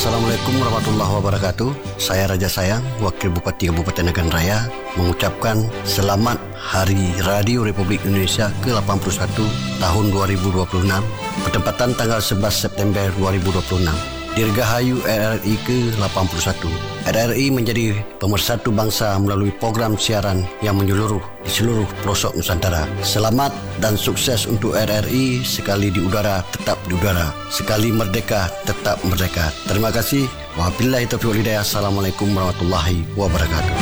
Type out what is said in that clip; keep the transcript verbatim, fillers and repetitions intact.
Assalamualaikum warahmatullahi wabarakatuh. Saya Raja Sayang, Wakil Bupati Kabupaten Nagan Raya, mengucapkan selamat Hari Radio Republik Indonesia ke lapan puluh satu tahun dua ribu dua puluh enam, bertepatan tanggal sebelas September dua ribu dua puluh enam. Dirgahayu R R I ke lapan puluh satu. R R I menjadi pemersatu bangsa melalui program siaran yang menyeluruh di seluruh pelosok Nusantara. Selamat dan sukses untuk R R I. Sekali di udara, tetap di udara. Sekali merdeka, tetap merdeka. Terima kasih. Wabillahi taufiq wal hidayah. Assalamualaikum warahmatullahi wabarakatuh.